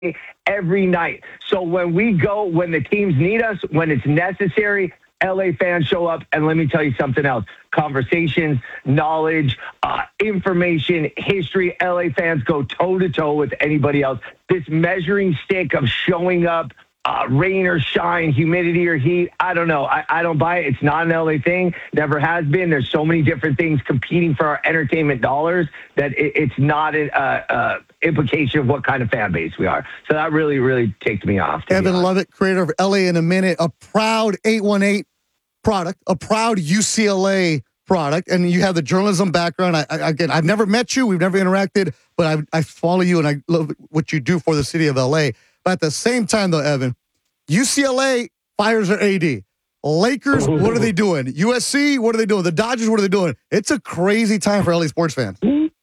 every night. So when we go, when the teams need us, when it's necessary, LA fans show up. And let me tell you something else. Conversations, knowledge, information, history. LA fans go toe-to-toe with anybody else. This measuring stick of showing up, rain or shine, humidity or heat, I don't know. I don't buy it. It's not an LA thing. Never has been. There's so many different things competing for our entertainment dollars that it's not an implication of what kind of fan base we are. So that really, really ticked me off. Evan Lovett, creator of LA in a Minute, a proud 818 product, a proud UCLA product, and you have the journalism background. Again, I've never met you. We've never interacted, but I follow you, and I love what you do for the city of LA. But at the same time, though, Evan, UCLA fires their AD. Lakers, what are they doing? USC, what are they doing? The Dodgers, what are they doing? It's a crazy time for LA sports fans.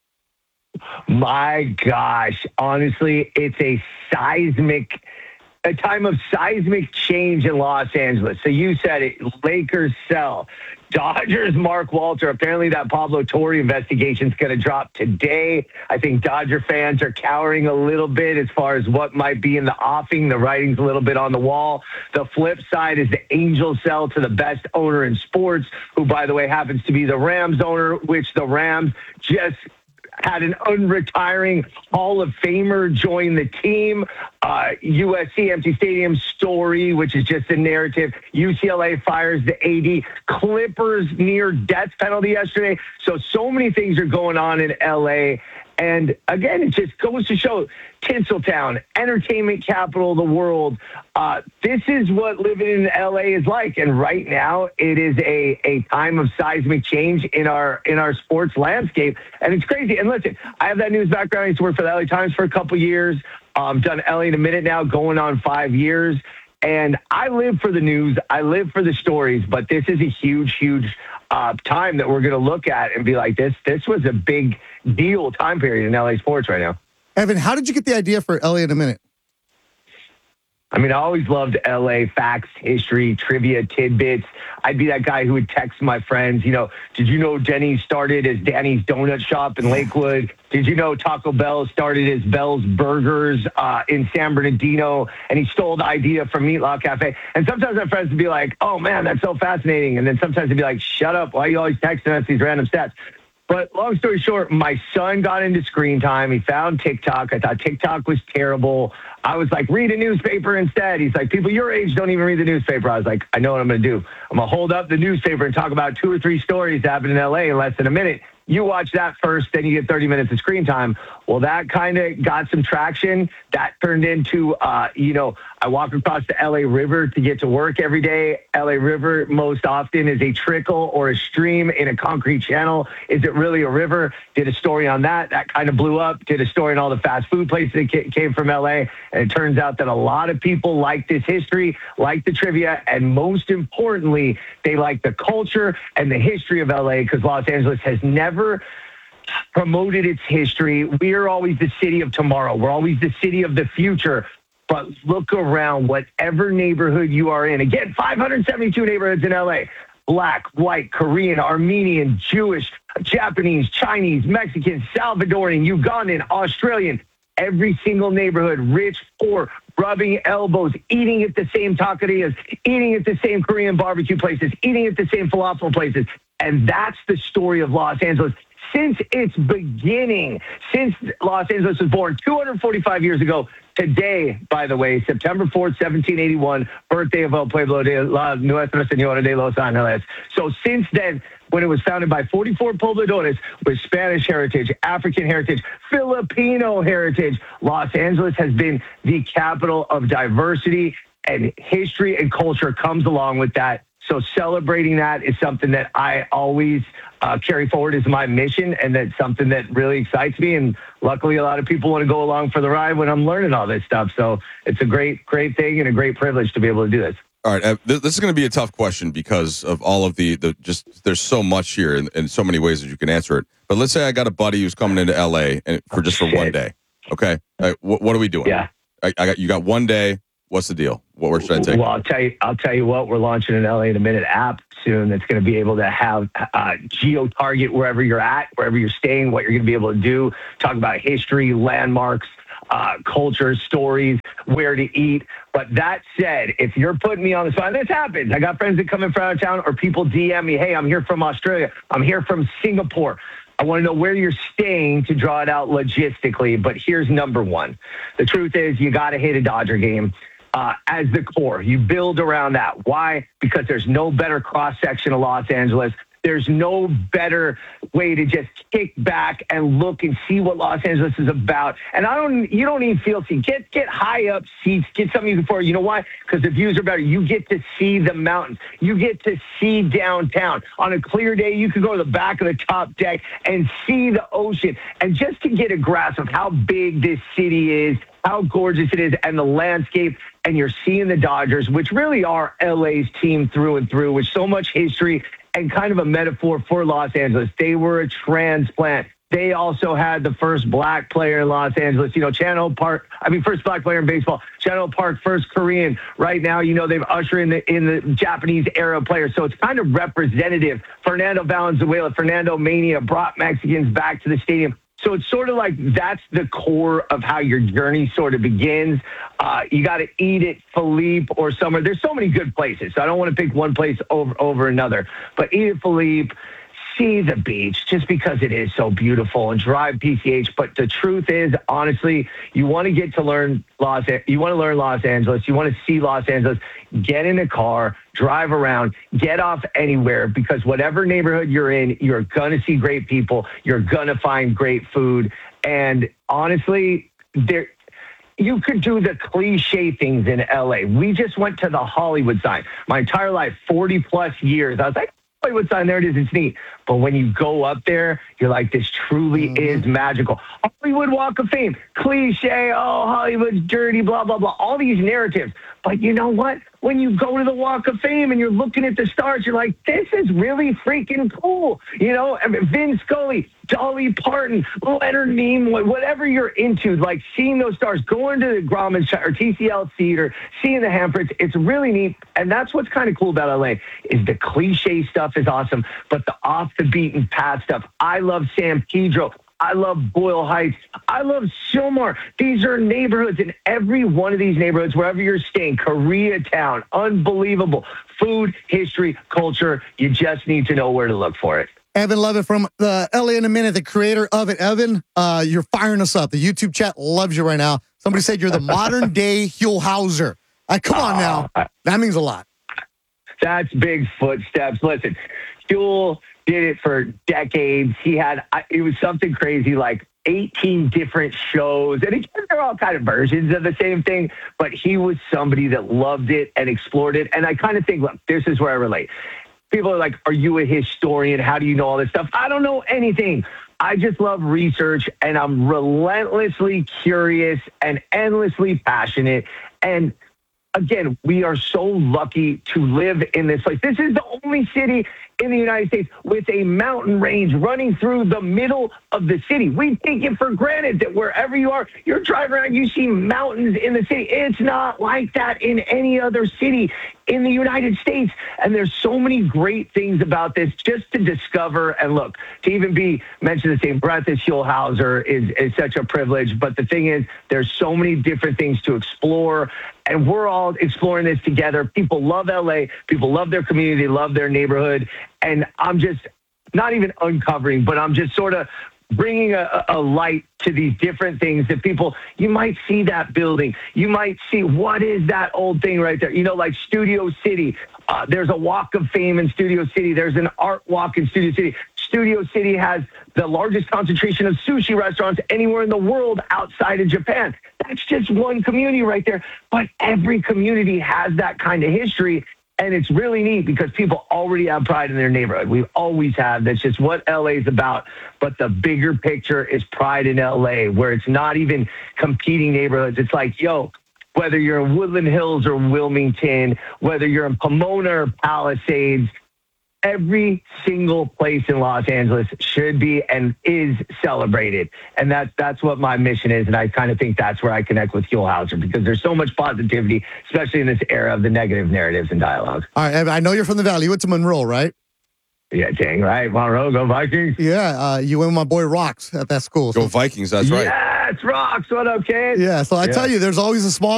My gosh. Honestly, it's a time of seismic change in Los Angeles. So you said it, Lakers sell. Dodgers, Mark Walter. Apparently that Pablo Torre investigation is going to drop today. I think Dodger fans are cowering a little bit as far as what might be in the offing. The writing's a little bit on the wall. The flip side is the Angels sell to the best owner in sports, who, by the way, happens to be the Rams owner, which the Rams just had an unretiring Hall of Famer join the team. USC empty stadium story, which is just a narrative. UCLA fires the AD. Clippers near death penalty yesterday. So many things are going on in LA. And again, it just goes to show Tinseltown, entertainment capital of the world. This is what living in LA is like. And right now, it is a time of seismic change in our sports landscape. And it's crazy. And listen, I have that news background. I used to work for the LA Times for a couple years. Done LA in a Minute now, going on 5 years. And I live for the news. I live for the stories. But this is a huge, huge time that we're going to look at and be like, this was a big deal time period in LA sports right now. Evan, how did you get the idea for LA in a Minute? I mean, I always loved LA facts, history, trivia, tidbits. I'd be that guy who would text my friends, did you know Denny's started as Danny's Donut Shop in Lakewood? Did you know Taco Bell started as Bell's Burgers in San Bernardino? And he stole the idea from Meatloaf Cafe. And sometimes my friends would be like, oh, man, that's so fascinating. And then sometimes they'd be like, shut up. Why are you always texting us these random stats? But long story short, my son got into screen time. He found TikTok. I thought TikTok was terrible. I was like, read a newspaper instead. He's like, people your age don't even read the newspaper. I was like, I know what I'm going to do. I'm going to hold up the newspaper and talk about 2 or 3 stories that happened in LA in less than a minute. You watch that first, then you get 30 minutes of screen time. Well, that kind of got some traction. That turned into, I walk across the LA River to get to work every day. LA River most often is a trickle or a stream in a concrete channel. Is it really a river? Did a story on that. That kind of blew up. Did a story on all the fast food places that came from LA. And it turns out that a lot of people like this history, like the trivia, and most importantly, they like the culture and the history of LA, because Los Angeles has never promoted its history. We are always the city of tomorrow. We're always the city of the future. But look around, whatever neighborhood you are in. Again, 572 neighborhoods in LA. Black, white, Korean, Armenian, Jewish, Japanese, Chinese, Mexican, Salvadorian, Ugandan, Australian. Every single neighborhood, rich, poor, rubbing elbows, eating at the same taquerias, eating at the same Korean barbecue places, eating at the same falafel places. And that's the story of Los Angeles. Since its beginning, since Los Angeles was born 245 years ago, today, by the way, September 4th, 1781, birthday of El Pueblo de la Nuestra Señora de Los Angeles. So since then, when it was founded by 44 pobladores with Spanish heritage, African heritage, Filipino heritage, Los Angeles has been the capital of diversity, and history and culture comes along with that. So celebrating that is something that I always carry forward as my mission, and that's something that really excites me. And luckily, a lot of people want to go along for the ride when I'm learning all this stuff. So it's a great, great thing and a great privilege to be able to do this. All right, this is going to be a tough question because of all of the just there's so much here and so many ways that you can answer it. But let's say I got a buddy who's coming into LA and for 1 day. Okay, what are we doing? Yeah, you got 1 day. What's the deal? Where should I take? Well, I'll tell you what. We're launching an LA in a Minute app soon that's going to be able to have geo-target wherever you're at, wherever you're staying, what you're going to be able to do. Talk about history, landmarks, culture, stories, where to eat. But that said, if you're putting me on the spot, this happens. I got friends that come in from out of town, or people DM me, hey, I'm here from Australia. I'm here from Singapore. I want to know where you're staying to draw it out logistically. But here's number one. The truth is you got to hit a Dodger game. As the core, you build around that. Why? Because there's no better cross-section of Los Angeles. There's no better way to just kick back and look and see what Los Angeles is about. And you don't even feel seen. Get high up seats. Get something you can afford. You know why? Because the views are better. You get to see the mountains. You get to see downtown. On a clear day, you can go to the back of the top deck and see the ocean. And just to get a grasp of how big this city is, how gorgeous it is, and the landscape, and you're seeing the Dodgers, which really are LA's team through and through, with so much history and kind of a metaphor for Los Angeles. They were a transplant. They also had the first black player in Los Angeles. First black player in baseball. Channel Park, first Korean. Right now, they've ushered in the Japanese era player. So it's kind of representative. Fernando Valenzuela, Fernando Mania brought Mexicans back to the stadium. So it's sort of like that's the core of how your journey sort of begins. You got to eat at Philippe or somewhere. There's so many good places. So I don't want to pick one place over another. But eat at Philippe, see the beach just because it is so beautiful, and drive PCH. But the truth is, honestly, you want to get to learn Los Angeles. You want to see Los Angeles. Get in a car, drive around, get off anywhere, because whatever neighborhood you're in, you're going to see great people. You're going to find great food. And honestly, you could do the cliche things in LA. We just went to the Hollywood sign. My entire life, 40 plus years, I was like, Hollywood sign, there it is, it's neat. But when you go up there, you're like, this truly is magical. Hollywood Walk of Fame, cliche, Hollywood's dirty, blah, blah, blah, all these narratives. But you know what? When you go to the Walk of Fame and you're looking at the stars, you're like, this is really freaking cool. Vin Scully, Dolly Parton, Leonard Nimoy, whatever you're into, like seeing those stars, going to the Grauman or TCL Theater, seeing the Hamfreds, it's really neat. And that's what's kind of cool about LA, is the cliche stuff is awesome, but the off the beaten path stuff. I love San Pedro. I love Boyle Heights. I love Sylmar. These are neighborhoods, and every one of these neighborhoods, wherever you're staying, Koreatown, unbelievable. Food, history, culture. You just need to know where to look for it. Evan Lovett from the LA in a Minute, the creator of it. Evan, you're firing us up. The YouTube chat loves you right now. Somebody said you're the modern day Huell Howser. Come on now. That means a lot. That's big footsteps. Listen, Huell did it for decades. It was something crazy, like 18 different shows. And again, they're all kind of versions of the same thing, but he was somebody that loved it and explored it. And I kind of think, look, this is where I relate. People are like, are you a historian? How do you know all this stuff? I don't know anything. I just love research, and I'm relentlessly curious and endlessly passionate. And again, we are so lucky to live in this place. This is the only city in the United States with a mountain range running through the middle of the city. We take it for granted that wherever you are, you're driving around, you see mountains in the city. It's not like that in any other city in the United States. And there's so many great things about this just to discover. And look, to even be mentioned in the same breath as Huell Howser is such a privilege. But the thing is, there's so many different things to explore, and we're all exploring this together. People love LA. People love their community. They love their neighborhood. And I'm just not even uncovering, but I'm just sort of bringing a light to these different things that people, you might see that building. You might see, what is that old thing right there? Like Studio City. There's a walk of fame in Studio City. There's an art walk in Studio City. Studio City has the largest concentration of sushi restaurants anywhere in the world outside of Japan. That's just one community right there. But every community has that kind of history. And it's really neat because people already have pride in their neighborhood. We always have. That's just what LA is about. But the bigger picture is pride in LA, where it's not even competing neighborhoods. It's like, whether you're in Woodland Hills or Wilmington, whether you're in Pomona or Palisades, every single place in Los Angeles should be and is celebrated. And that's what my mission is. And I kind of think that's where I connect with Huell Howser, because there's so much positivity, especially in this era of the negative narratives and dialogue. All right, Evan, I know you're from the Valley. You went to Monroe, right? Yeah, dang right. Monroe, go Vikings. Yeah, you and my boy Rocks at that school. Go Vikings, that's right. Yes! Let's rock. What up, kid? Yeah. So I tell you, there's always a small